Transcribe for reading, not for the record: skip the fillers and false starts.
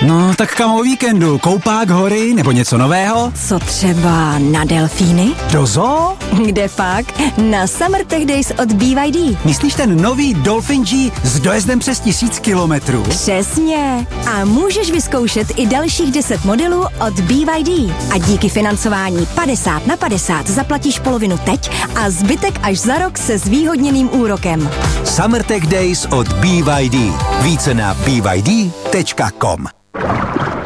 No, tak kam o víkendu? Koupák, hory nebo něco nového? Co třeba na delfíny? Do zoo? Kde pak? Na Summer Tech Days od BYD. Myslíš ten nový Dolphin G s dojezdem přes 1000 kilometrů? Přesně. A můžeš vyzkoušet i dalších 10 modelů od BYD. A díky financování 50/50 zaplatíš polovinu teď a zbytek až za rok se zvýhodněným úrokem. Summer Tech Days od BYD. Více na byd.com.